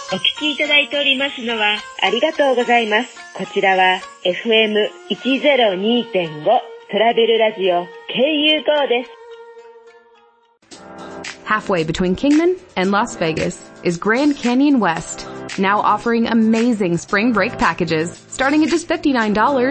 お聞きいただいておりますのはありがとうございます。こちらは FM102.5 トラベルラジオ KU5 です。 Halfway between Kingman and Las Vegas is Grand Canyon West, now offering amazing spring break packages starting at just $59.